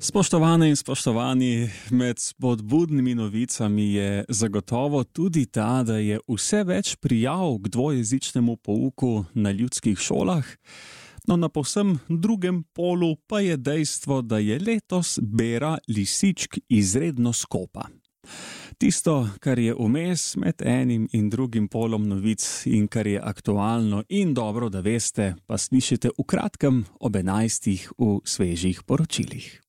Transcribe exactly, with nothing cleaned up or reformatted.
Spoštovane in spoštovani, med spodbudnimi novicami je zagotovo tudi ta, da je vse več prijav k dvojezičnemu pouku na ljudskih šolah. No, na povsem drugem polu pa je dejstvo, da je letos bera lisičk izredno skopa. Tisto, kar je vmes med enim in drugim polom novic in kar je aktualno in dobro, da veste, pa slišite v kratkem ob enajstih v svežih poročilih.